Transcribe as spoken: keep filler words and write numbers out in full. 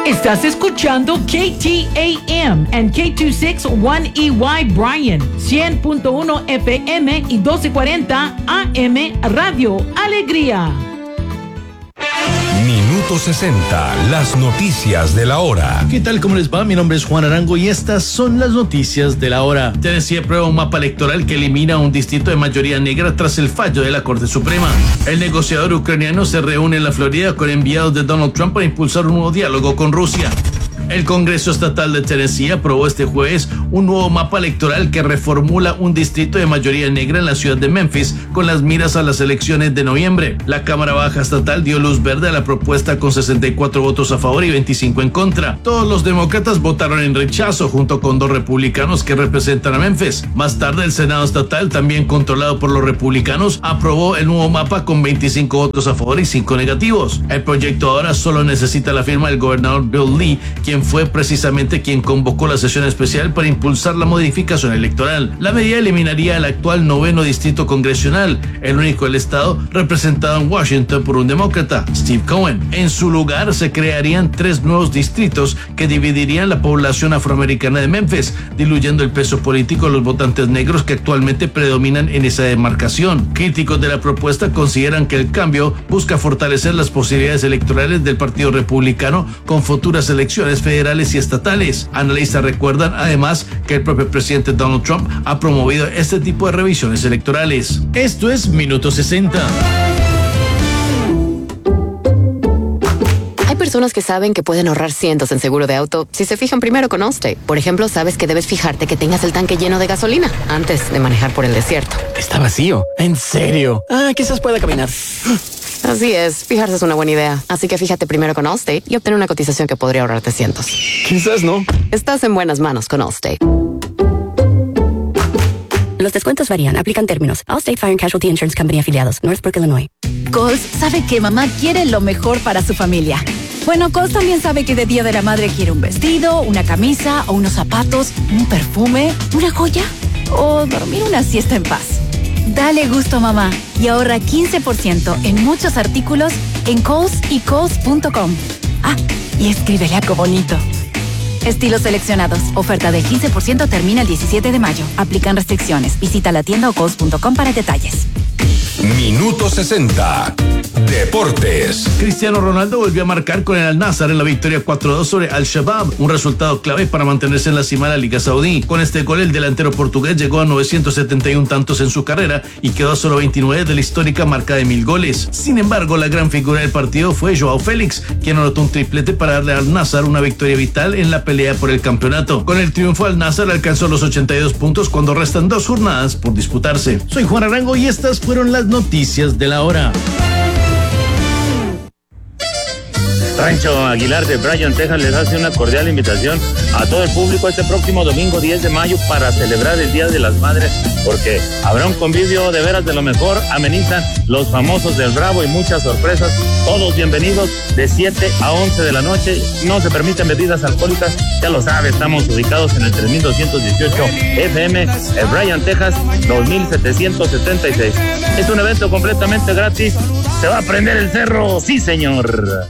Estás escuchando K T A M and K dos sesenta y uno E Y Bryan, cien punto uno F M y doce cuarenta A M Radio Alegría. Minuto sesenta, las noticias de la hora. ¿Qué tal? ¿Cómo les va? Mi nombre es Juan Arango y estas son las noticias de la hora. Tennessee aprueba un mapa electoral que elimina un distrito de mayoría negra tras el fallo de la Corte Suprema. El negociador ucraniano se reúne en la Florida con enviados de Donald Trump para impulsar un nuevo diálogo con Rusia. El Congreso Estatal de Tennessee aprobó este jueves un nuevo mapa electoral que reformula un distrito de mayoría negra en la ciudad de Memphis con las miras a las elecciones de noviembre. La Cámara Baja Estatal dio luz verde a la propuesta con sesenta y cuatro votos a favor y veinticinco en contra. Todos los demócratas votaron en rechazo junto con dos republicanos que representan a Memphis. Más tarde, el Senado Estatal, también controlado por los republicanos, aprobó el nuevo mapa con veinticinco votos a favor y cinco negativos. El proyecto ahora solo necesita la firma del gobernador Bill Lee, quien fue precisamente quien convocó la sesión especial para impulsar la modificación electoral. La medida eliminaría el actual noveno distrito congresional, el único del estado representado en Washington por un demócrata, Steve Cohen. En su lugar se crearían tres nuevos distritos que dividirían la población afroamericana de Memphis, diluyendo el peso político de los votantes negros que actualmente predominan en esa demarcación. Críticos de la propuesta consideran que el cambio busca fortalecer las posibilidades electorales del Partido Republicano con futuras elecciones federales federales y estatales. Analistas recuerdan además que el propio presidente Donald Trump ha promovido este tipo de revisiones electorales. Esto es Minuto sesenta. Hay personas que saben que pueden ahorrar cientos en seguro de auto si se fijan primero con Allstate. Por ejemplo, sabes que debes fijarte que tengas el tanque lleno de gasolina antes de manejar por el desierto. Está vacío. ¿En serio? Ah, quizás pueda caminar. Así es, fijarse es una buena idea. Así que fíjate primero con Allstate y obtén una cotización que podría ahorrarte cientos. Quizás no. Estás en buenas manos con Allstate. Los descuentos varían, aplican términos. Allstate Fire and Casualty Insurance Company afiliados, Northbrook, Illinois. Coles sabe que mamá quiere lo mejor para su familia. Bueno, Coles también sabe que de Día de la Madre quiere un vestido, una camisa o unos zapatos, un perfume, una joya o dormir una siesta en paz. Dale gusto a mamá y ahorra quince por ciento en muchos artículos en Kohl's y Kohl's punto com. Ah, y escríbele algo bonito. Estilos seleccionados. Oferta del quince por ciento termina el diecisiete de mayo. Aplican restricciones. Visita la tienda o Kohl's punto com para detalles. Minuto sesenta. Deportes. Cristiano Ronaldo volvió a marcar con el Al-Nassr en la victoria cuatro a dos sobre Al-Shabaab, un resultado clave para mantenerse en la cima de la Liga Saudí. Con este gol, el delantero portugués llegó a novecientos setenta y uno tantos en su carrera y quedó a solo veintinueve de la histórica marca de mil goles. Sin embargo, la gran figura del partido fue Joao Félix, quien anotó un triplete para darle al Al-Nassr una victoria vital en la pelea por el campeonato. Con el triunfo, Al-Nassr alcanzó los ochenta y dos puntos cuando restan dos jornadas por disputarse. Soy Juan Arango y estas fueron las noticias de la hora. Rancho Aguilar de Bryan, Texas les hace una cordial invitación a todo el público este próximo domingo diez de mayo para celebrar el Día de las Madres, porque habrá un convivio de veras de lo mejor, amenizan los famosos del Bravo y muchas sorpresas. Todos bienvenidos de siete a once de la noche, no se permiten bebidas alcohólicas, ya lo sabe, estamos ubicados en el tres mil doscientos dieciocho F M, en Bryan, Texas, dos mil setecientos setenta y seis. Es un evento completamente gratis, se va a prender el cerro, sí señor.